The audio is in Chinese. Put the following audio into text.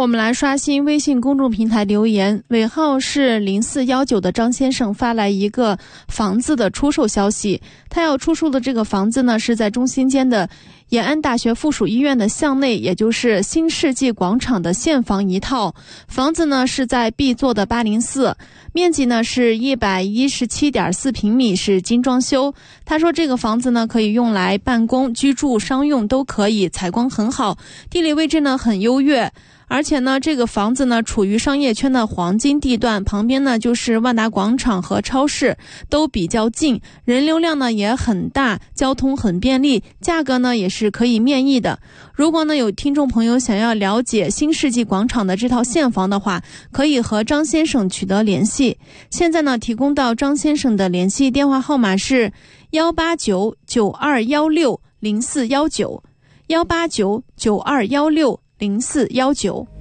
我们来刷新微信公众平台留言，尾号是0419的张先生发来一个房子的出售消息。他要出售的这个房子呢，是在中心间的延安大学附属医院的巷内，也就是新世纪广场的现房一套。房子呢是在 B 座的804，面积呢是117.4平米，是精装修。他说这个房子呢可以用来办公、居住、商用都可以，采光很好，地理位置呢很优越。而且呢，这个房子呢处于商业圈的黄金地段，旁边呢就是万达广场和超市，都比较近，人流量呢也很大，交通很便利，价格呢也是可以面议的。如果呢有听众朋友想要了解新世纪广场的这套现房的话，可以和张先生取得联系。现在呢提供到张先生的联系电话号码是18992160419，18992160419。